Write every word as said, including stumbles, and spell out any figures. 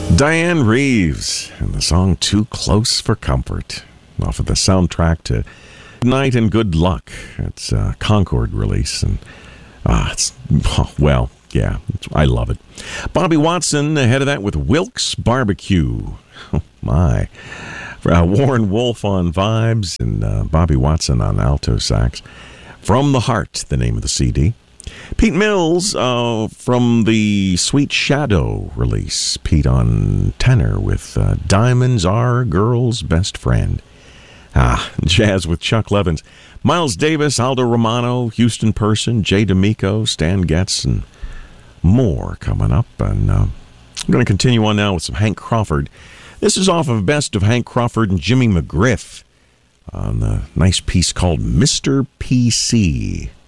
Diane Reeves and the song Too Close for Comfort off of the soundtrack to Night and Good Luck. It's a Concord release, and ah, it's, oh, well, yeah, I love it. Bobby Watson ahead of that with Wilkes Barbecue. Oh, my. Uh, Warren Wolf on vibes and uh, Bobby Watson on alto sax. From the Heart, the name of the C D. Pete Mills uh, from the Sweet Shadow release. Pete on tenor with uh, Diamonds Are a Girl's Best Friend. Ah, jazz with Chuck Levins. Miles Davis, Aldo Romano, Houston Person, Jay D'Amico, Stan Getz, and more coming up. And uh, I'm going to continue on now with some Hank Crawford. This is off of Best of Hank Crawford and Jimmy McGriff on a nice piece called Mister P C.